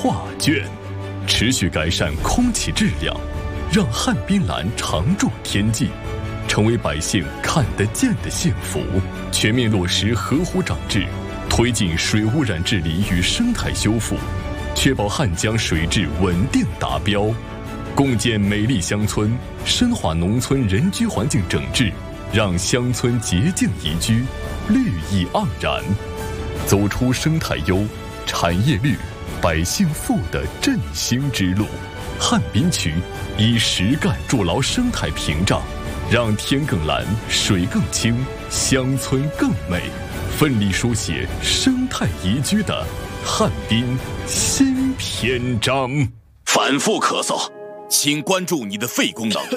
画卷，持续改善空气质量，让汉滨蓝常驻天际，成为百姓看得见的幸福。全面落实河湖长治，推进水污染治理与生态修复，确保汉江水质稳定达标，共建美丽乡村，深化农村人居环境整治，让乡村洁净宜居，绿意盎然，走出生态优、产业绿、百姓富的振兴之路。汉滨区以实干筑牢生态屏障，让天更蓝，水更清，乡村更美，奋力书写生态宜居的汉滨新篇章。 反复咳嗽，请关注你的肺功能。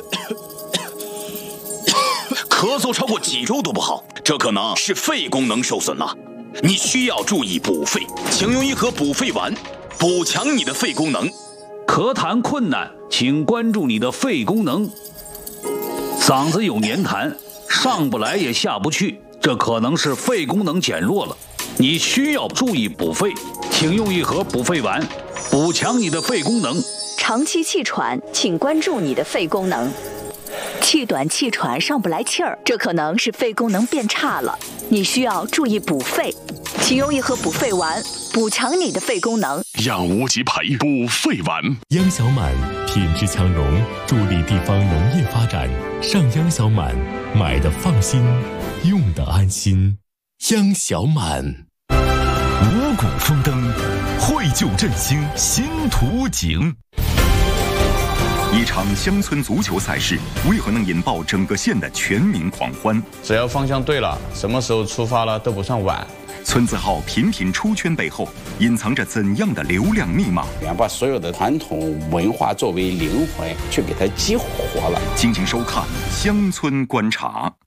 咳嗽超过几周都不好，这可能是肺功能受损了。你需要注意补肺，请用一盒补肺丸，补强你的肺功能。 咳痰困难，请关注你的肺功能。嗓子有黏痰，上不来也下不去，这可能是肺功能减弱了。你需要注意补肺，请用一盒补肺丸，补强你的肺功能。 长期气喘，请关注你的肺功能。气短气喘上不来气儿，这可能是肺功能变差了，你需要注意补肺，请用一盒补肺丸，补强你的肺功能。 养无极培补肺丸， 央小满品质强融，助力地方农业发展。上央小满，买的放心，用的安心。央小满， 五谷丰登，绘就振兴新图景。一场乡村足球赛事为何能引爆整个县的全民狂欢？ 只要方向对了，什么时候出发了都不算晚。 村子号频频出圈背后，隐藏着怎样的流量密码？ 把所有的传统文化作为灵魂，去给它激活了。 敬请收看《乡村观察》。